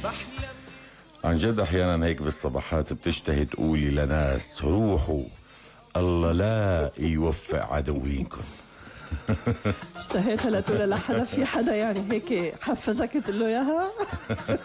عن جد احيانا هيك بالصباحات بتشتهي تقولي لناس روحوا الله لا يوفق عدوينكم. اشتهيتها لتقولها لحدا، في حدا يعني هيك حفزك تقول له اياها؟